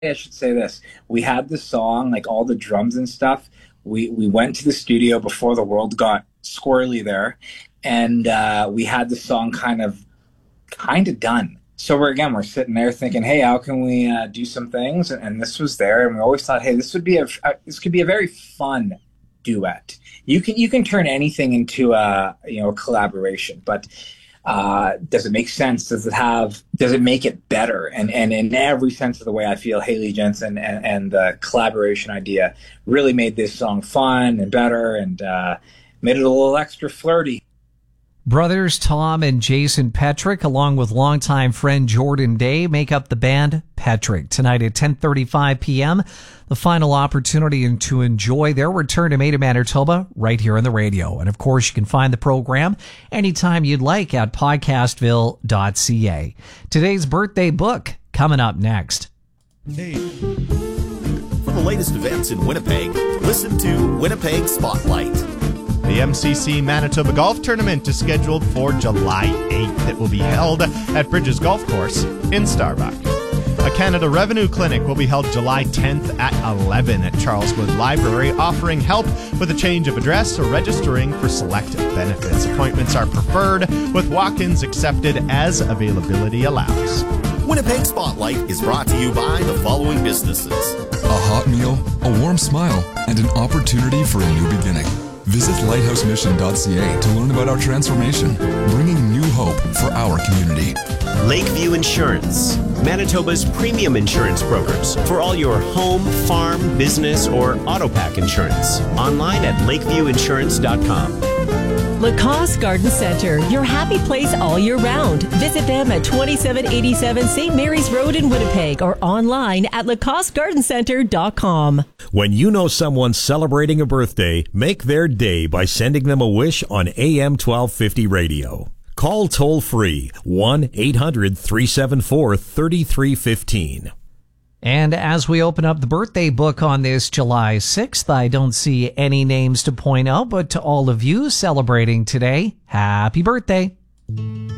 I should say this. We had the song, like all the drums and stuff. We went to the studio before the world got squirrely there, and we had the song kind of done. So we're sitting there thinking, hey, how can we do some things? And this was there, and we always thought, hey, this could be a very fun duet. You can turn anything into a collaboration, but does it make sense? Does it make it better? And in every sense of the way, I feel Haley Jensen and the collaboration idea really made this song fun and better, and made it a little extra flirty. Brothers Tom and Jason Petrick, along with longtime friend Jordan Day, make up the band Petrick. Tonight at 10:35 p.m., the final opportunity to enjoy their return to Maid of Manitoba right here on the radio. And of course, you can find the program anytime you'd like at podcastville.ca. Today's birthday book coming up next. Hey. For the latest events in Winnipeg, listen to Winnipeg Spotlight. The MCC Manitoba Golf Tournament is scheduled for July 8th. It will be held at Bridges Golf Course in Starbuck. A Canada Revenue Clinic will be held July 10th at 11 at Charleswood Library, offering help with a change of address or registering for select benefits. Appointments are preferred, with walk-ins accepted as availability allows. Winnipeg Spotlight is brought to you by the following businesses: a hot meal, a warm smile, and an opportunity for a new beginning. Visit lighthousemission.ca to learn about our transformation, bringing new hope for our community. Lakeview Insurance, Manitoba's premium insurance brokers for all your home, farm, business, or auto pack insurance. Online at lakeviewinsurance.com. Lacoste Garden Center, your happy place all year round. Visit them at 2787 St. Mary's Road in Winnipeg or online at lacostegardencenter.com. When you know someone's celebrating a birthday, make their day by sending them a wish on AM 1250 radio. Call toll-free 1-800-374-3315. And as we open up the birthday book on this July 6th, I don't see any names to point out, but to all of you celebrating today, happy birthday.